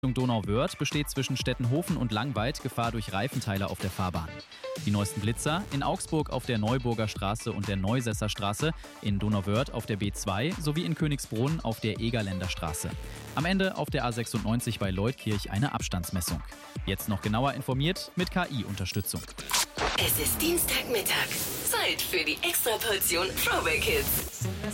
Donauwörth besteht zwischen Stettenhofen und Langweid Gefahr durch Reifenteile auf der Fahrbahn. Die neuesten Blitzer in Augsburg auf der Neuburger Straße und der Neusesser Straße, in Donauwörth auf der B2 sowie in Königsbrunn auf der Egerländer Straße. Am Ende auf der A96 bei Leutkirch eine Abstandsmessung. Jetzt noch genauer informiert mit KI-Unterstützung. Es ist Dienstagmittag. Zeit für die Extraportion Throwback Hits.